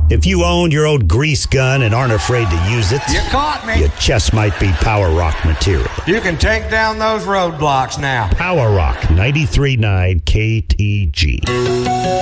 If you owned your old grease gun and aren't afraid to use it, You caught me. your chest might be Power Rock material. You can take down those roadblocks now. Power Rock 93.9 KTG.